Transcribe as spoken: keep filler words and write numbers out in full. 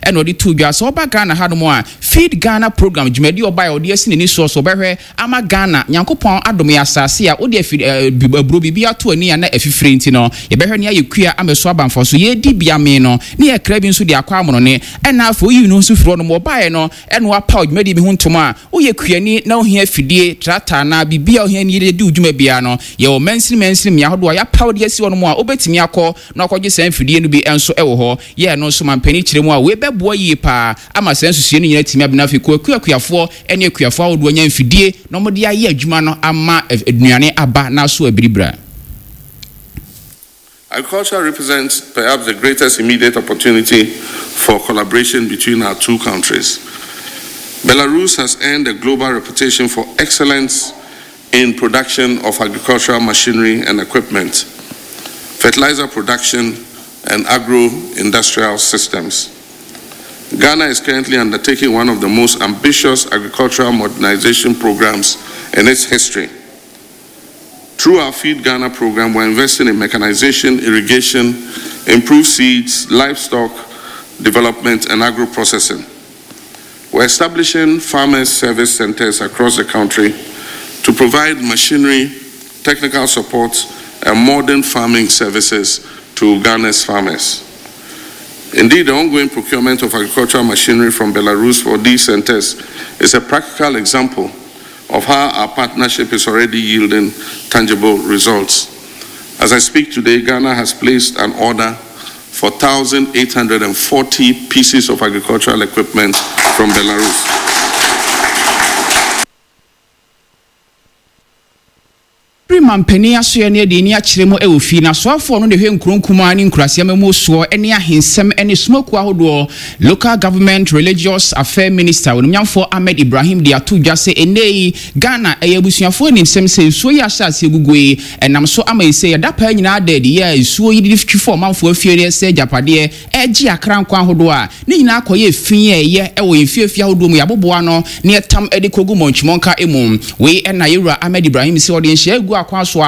eno de to dwa so ba Ghana ha no mo a Feed Ghana program jumadi oba ode asi ni so so behwe ama Ghana Nyankopon adome asase a ode afi aburo bibia to ani ya na afifire nti no ye behwe ne ayekua ameso abanfo so ye di bia me no ne ye kra bi nso de akwa amono ne ena afo yi no so firo no mo ba ye no eno apa jumadi bi huntoma wo ye kuani na ohia fidie trata na bibia ohia ni de udwuma bia no ye o mensin mensin ya hodo ya pa ode asi wono mo a obetimi akọ na akọje san fidie no bi enso ewo ho ye no so mampani kire mu a we bebo yi pa ama san susie no nyina timi abina fi ko akuakuafo ene akuafo awodo nya mfidie no mo de aye adwuma no ama aduane aba na so abiribra. Agriculture represents perhaps the greatest immediate opportunity for collaboration between our two countries. Belarus has earned a global reputation for excellence in production of agricultural machinery and equipment, fertilizer production, and agro-industrial systems. Ghana is currently undertaking one of the most ambitious agricultural modernization programs in its history. Through our Feed Ghana program, we're investing in mechanization, irrigation, improved seeds, livestock development, and agro-processing. We're establishing farmers' service centers across the country to provide machinery, technical support, and modern farming services to Ghana's farmers. Indeed, the ongoing procurement of agricultural machinery from Belarus for these centers is a practical example of how our partnership is already yielding tangible results. As I speak today, Ghana has placed an order for one thousand eight hundred forty pieces of agricultural equipment from Belarus. Mampani aso ne de ni akire mo ewofi na so afo no de hwe nkronkuma ni nkurasiam mu so ene ahensem ene smoku ahodo local government religious affairs minister wonumyamfo Ahmed Ibrahim de atodwa se enei Ghana eyabusuafo ni nsem se so ya asase gugui enam so ama ise ya dapa nyina de de ya so yi de fitfo manfo afiere se japade eji akrankwa ahodo a ni nyina akoye fin ye ewo efiefie ahodo mu yaboboa no ne etam ede kogu monchmonka emu we ena yewura Ahmed Ibrahim se ode nhye agu akwa so